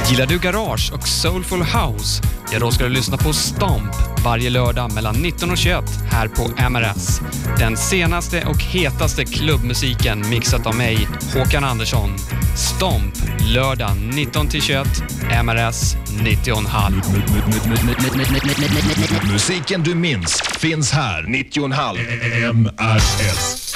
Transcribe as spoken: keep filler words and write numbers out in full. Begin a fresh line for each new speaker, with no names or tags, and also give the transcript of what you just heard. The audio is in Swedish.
Gillar du garage och soulful house? Ja, då ska du lyssna på Stomp varje lördag mellan nitton och tjugoett här på M R S. Den senaste och hetaste klubbmusiken mixat av mig, Håkan Andersson. Stomp, lördag nitton till tjugoett, M R S nittio komma fem.
Musiken du minns finns här. nittio komma fem M R S.